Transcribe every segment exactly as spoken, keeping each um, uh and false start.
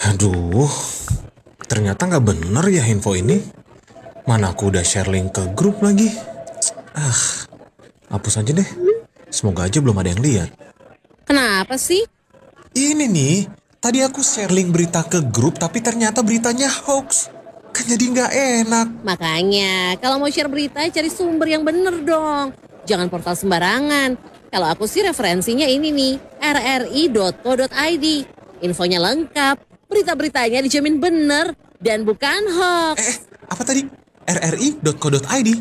Aduh, ternyata nggak bener ya info ini. Mana aku udah share link ke grup lagi. Ah, hapus aja deh. Semoga aja belum ada yang lihat. Kenapa sih? Ini nih, tadi aku share link berita ke grup tapi ternyata beritanya hoax. Kan jadi nggak enak. Makanya, kalau mau share berita, cari sumber yang bener dong. Jangan portal sembarangan. Kalau aku sih referensinya ini nih, r r i dot co dot i d. Infonya lengkap, berita-beritanya dijamin bener, dan bukan hoax. Eh, apa tadi? r r i dot co dot i d.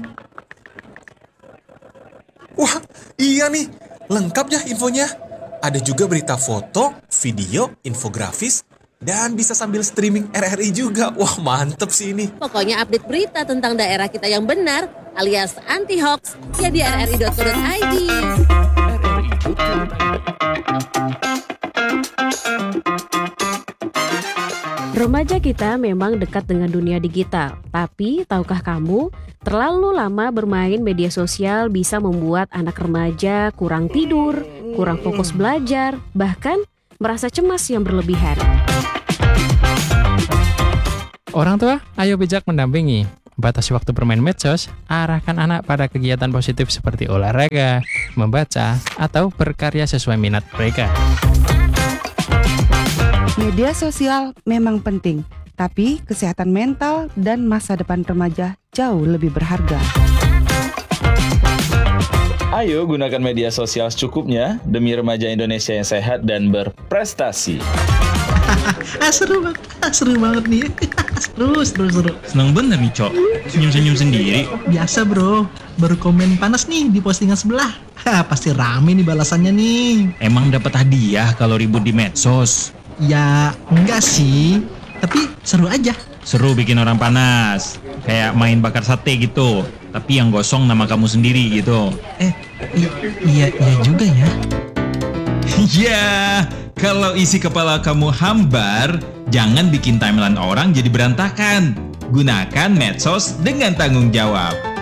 Wah, iya nih, lengkap ya infonya. Ada juga berita foto, video, infografis, dan bisa sambil streaming R R I juga. Wah, mantep sih ini. Pokoknya update berita tentang daerah kita yang benar, alias anti-hoax, ya di r r i dot co dot i d. Remaja kita memang dekat dengan dunia digital, tapi tahukah kamu, terlalu lama bermain media sosial bisa membuat anak remaja kurang tidur, kurang fokus belajar, bahkan merasa cemas yang berlebihan. Orang tua, ayo bijak mendampingi. Batasi waktu bermain medsos, arahkan anak pada kegiatan positif seperti olahraga, membaca, atau berkarya sesuai minat mereka. Media sosial memang penting, tapi kesehatan mental dan masa depan remaja jauh lebih berharga. Ayo gunakan media sosial secukupnya demi remaja Indonesia yang sehat dan berprestasi. ah, seru banget, ah, seru banget nih. seru, seru, seru. Seneng bener nih, Cok. Senyum-senyum sendiri. Biasa, bro. Baru komen panas nih di postingan sebelah. Hah, pasti rame nih balasannya nih. Emang dapat hadiah kalau ribut di medsos? Ya, enggak sih. Tapi seru aja. Seru bikin orang panas. Kayak main bakar sate gitu. Tapi yang gosong nama kamu sendiri gitu. Eh, i- iya, iya juga ya. Ya, kalau isi kepala kamu hambar, jangan bikin timeline orang jadi berantakan. Gunakan medsos dengan tanggung jawab.